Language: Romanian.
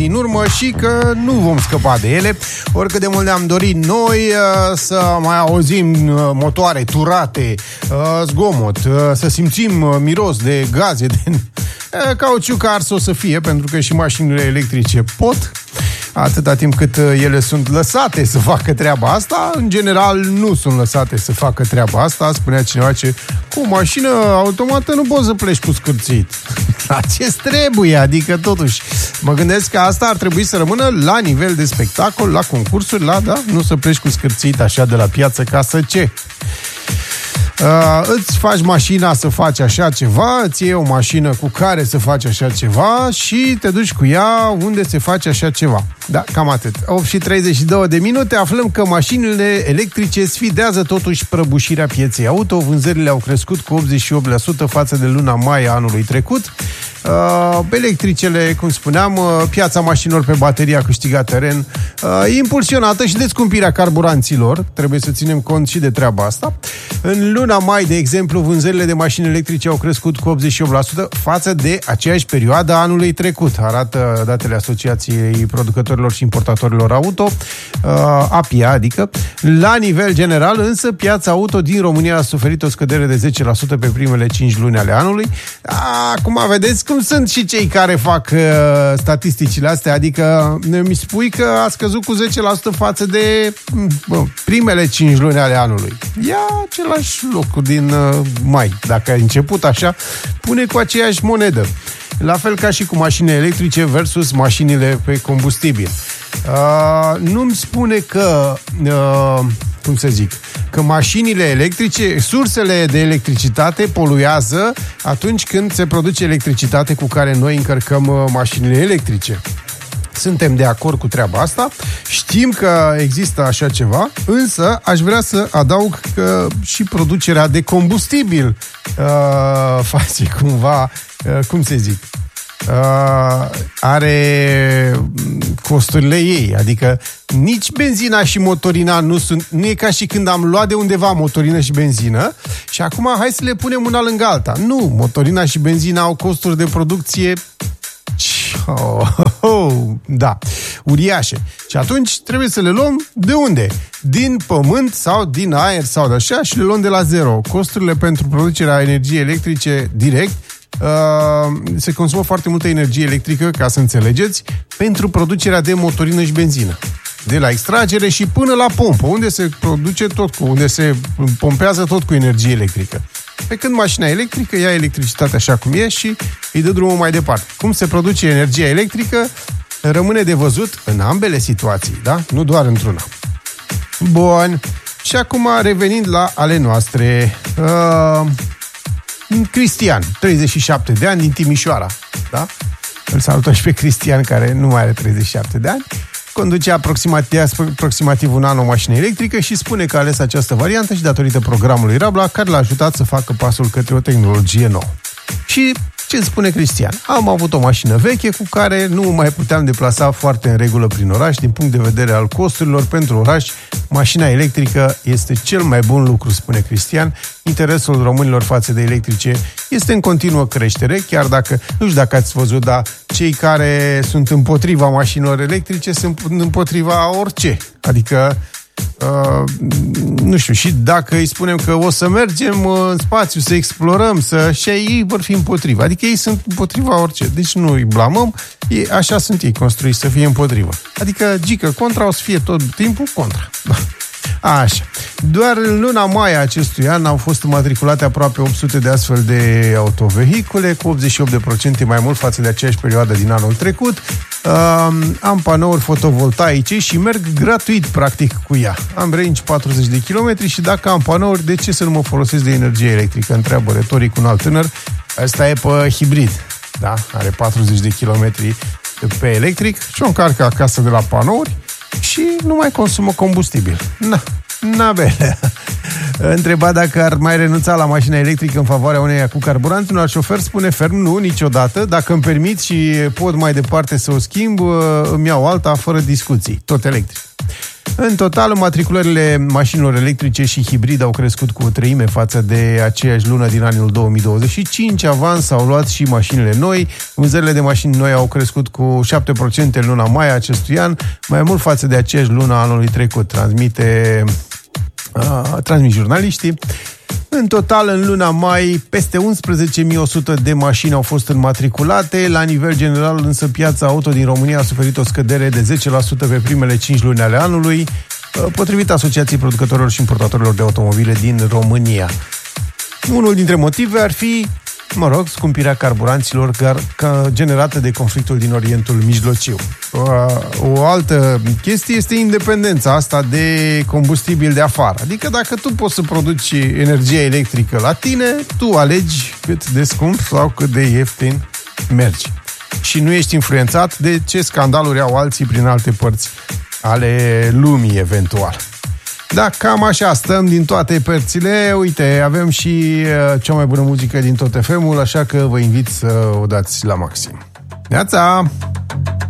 în urmă și că nu vom scăpa de ele, oricât de mult ne-am dorit noi să mai auzim motoare turate, zgomot, să simțim miros de gaze, de cauciuc ars o să fie, pentru că și mașinile electrice pot, atâta timp cât ele sunt lăsate să facă treaba asta. În general nu sunt lăsate să facă treaba asta. Spunea cineva că cu o mașină automată nu poți să pleci cu scârțit. La ce trebuie? Adică totuși mă gândesc că asta ar trebui să rămână la nivel de spectacol, la concursuri, nu să pleci cu scârțit așa de la piață, ca să ce? Îți faci mașina să faci așa ceva, îți iei o mașină cu care să faci așa ceva și te duci cu ea unde se face așa ceva. Da, cam atât. 8:32 aflăm că mașinile electrice sfidează totuși prăbușirea pieței auto. Vânzările au crescut cu 88% față de luna mai a anului trecut. Electricele, cum spuneam, piața mașinilor pe baterie a câștigat teren, impulsionată și de scumpirea carburanților. Trebuie să ținem cont și de treaba asta. În luna mai, de exemplu, vânzările de mașini electrice au crescut cu 88% față de aceeași perioadă a anului trecut, arată datele Asociației Producătorilor și Importatorilor Auto, APIA, adică. La nivel general, însă, piața auto din România a suferit o scădere de 10% pe primele 5 luni ale anului. Acum vedeți cum sunt și cei care fac statisticile astea, adică mi spui că a scăzut cu 10% față de primele 5 luni ale anului. Ia același lucru din mai. Dacă ai început așa, pune cu aceeași monedă. La fel ca și cu mașinile electrice versus mașinile pe combustibil. Nu-mi spune că cum să zic, că mașinile electrice, sursele de electricitate poluează atunci când se produce electricitate cu care noi încărcăm mașinile electrice. Suntem de acord cu treaba asta, știm că există așa ceva, însă aș vrea să adaug că și producerea de combustibil face cumva, cum se zic, are costurile ei, adică nici benzina și motorina nu e ca și când am luat de undeva motorină și benzină și acum hai să le punem una lângă alta. Nu, motorina și benzina au costuri de producție da, uriașe. Și atunci trebuie să le luăm de unde? Din pământ sau din aer sau de așa și le luăm de la zero. Costurile pentru producerea energiei electrice direct, se consumă foarte multă energie electrică, ca să înțelegeți, pentru producerea de motorină și benzină. De la extragere și până la pompă, unde se produce unde se pompează tot cu energie electrică. Pe când mașina electrică ia electricitatea așa cum e și îi dă drumul mai departe. Cum se produce energia electrică rămâne de văzut în ambele situații, da? Nu doar într-una. Bun. Și acum revenind la ale noastre. Cristian, 37 de ani, din Timișoara, da? Îl salutăm și pe Cristian, care nu mai are 37 de ani. Conduce aproximativ un an o mașină electrică și spune că a ales această variantă și datorită programului Rabla, care l-a ajutat să facă pasul către o tehnologie nouă. Și ce spune Cristian? Am avut o mașină veche cu care nu mai puteam deplasa foarte în regulă prin oraș. Din punct de vedere al costurilor pentru oraș, mașina electrică este cel mai bun lucru, spune Cristian. Interesul românilor față de electrice este în continuă creștere, chiar dacă, nu știu dacă ați văzut, dar cei care sunt împotriva mașinilor electrice sunt împotriva orice. Adică nu știu, și dacă îi spunem că o să mergem în spațiu, să explorăm, și ei vor fi împotriva. Adică ei sunt împotriva orice. Deci nu îi blamăm, așa sunt ei construiți, să fie împotriva. Adică gică contra, o să fie tot timpul contra. Așa. Doar în luna mai a acestui an au fost înmatriculate aproape 800 de astfel de autovehicule, cu 88% mai mult față de aceeași perioadă din anul trecut. Am panouri fotovoltaice și merg gratuit, practic, cu ea. Am range 40 de km și dacă am panouri, de ce să nu mă folosesc de energie electrică? Întreabă retoric un alt tânăr. Ăsta e pe hibrid, da? Are 40 de km pe electric și o încarcă acasă de la panouri și nu mai consumă combustibil. N-avea. Întrebat dacă ar mai renunța la mașina electrică în favoarea uneia cu carburant, un alt șofer spune ferm, nu, niciodată. Dacă îmi permit și pot mai departe să o schimb, îmi iau alta fără discuții, tot electric. În total, matriculările mașinilor electrice și hibride au crescut cu 1/3 față de aceeași lună din anul 2025. Avans au luat și mașinile noi. Vânzările de mașini noi au crescut cu 7% în luna mai acestui an, mai mult față de aceeași lună anului trecut, transmit jurnaliștii. În total, în luna mai, peste 11.100 de mașini au fost înmatriculate. La nivel general, însă, piața auto din România a suferit o scădere de 10% pe primele 5 luni ale anului, potrivit Asociației Producătorilor și Importatorilor de Automobile din România. Unul dintre motive ar fi, scumpirea carburanților generată de conflictul din Orientul Mijlociu. O altă chestie este independența asta de combustibil de afară. Adică dacă tu poți să produci energie electrică la tine, tu alegi cât de scump sau cât de ieftin mergi. Și nu ești influențat de ce scandaluri au alții prin alte părți ale lumii, eventual. Da, cam așa stăm din toate părțile. Uite, avem și cea mai bună muzică din tot FM-ul, așa că vă invit să o dați la maxim. Neața!